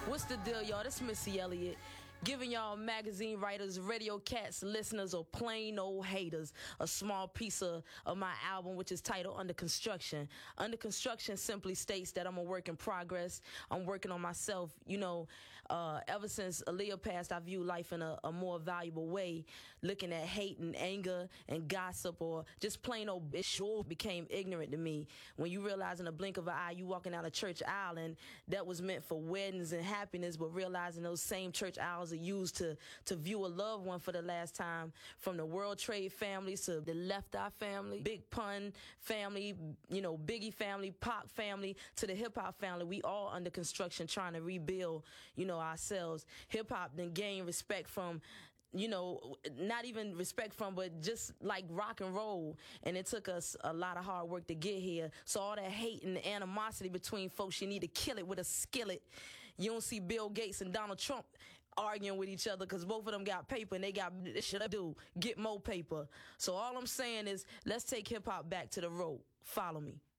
What's the deal, y'all? This Missy Elliott. Giving y'all magazine writers, radio cats, listeners, or plain old haters a small piece of my album, which is titled Under Construction. Under Construction simply states that I'm a work in progress. I'm working on myself. You know, ever since Aaliyah passed, I view life in a more valuable way. Looking at hate and anger and gossip or just plain old bitch sure became ignorant to me. When you realize in a blink of an eye, you walking down a church aisle and that was meant for weddings and happiness, but realizing those same church aisles are used to view a loved one for the last time, from the World Trade families to the Left Eye family, Big Pun family, you know, Biggie family, Pac family, to the hip hop family. We all under construction trying to rebuild, you know, ourselves. Hip hop then gain respect from, you know, not even respect from, but just like rock and roll. And it took us a lot of hard work to get here. So all that hate and animosity between folks, you need to kill it with a skillet. You don't see Bill Gates and Donald Trump arguing with each other because both of them got paper and they got this shit to do. Get more paper. So all I'm saying is let's take hip hop back to the road. Follow me.